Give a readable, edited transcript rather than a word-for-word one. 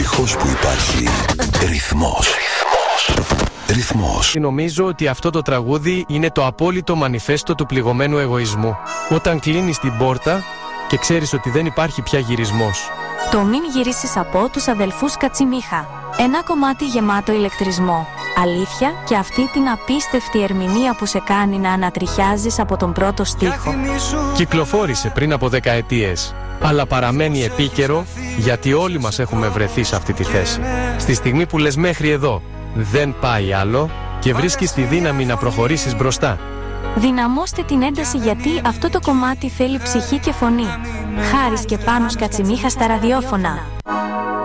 Ευτυχώς που υπάρχει ρυθμός. Ρυθμός. Νομίζω ότι αυτό το τραγούδι είναι το απόλυτο μανιφέστο του πληγωμένου εγωισμού. Όταν κλείνεις την πόρτα και ξέρεις ότι δεν υπάρχει πια γυρισμός. Το «Μην γυρίσεις» από τους αδελφούς Κατσιμίχα. Ένα κομμάτι γεμάτο ηλεκτρισμό, αλήθεια και αυτή την απίστευτη ερμηνεία που σε κάνει να ανατριχιάζεις από τον πρώτο στίχο. Κυκλοφόρησε πριν από δεκαετίες, αλλά παραμένει επίκαιρο γιατί όλοι μας έχουμε βρεθεί σε αυτή τη θέση. Στη στιγμή που λες μέχρι εδώ, δεν πάει άλλο και βρίσκεις τη δύναμη να προχωρήσεις μπροστά. Δυναμώστε την ένταση γιατί αυτό το κομμάτι θέλει ψυχή και φωνή. Χάρης και Πάνος Κατσιμίχα στα ραδιόφωνα.